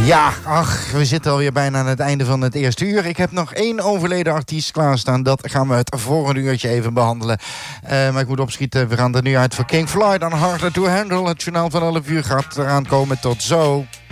Ja, ach, we zitten alweer bijna aan het einde van het eerste uur. Ik heb nog 1 overleden artiest klaarstaan. Dat gaan we het volgende uurtje even behandelen. Maar ik moet opschieten. We gaan er nu uit voor King Floyd. Dan Harder to Handle. Het journaal van 11 uur gaat eraan komen. Tot zo.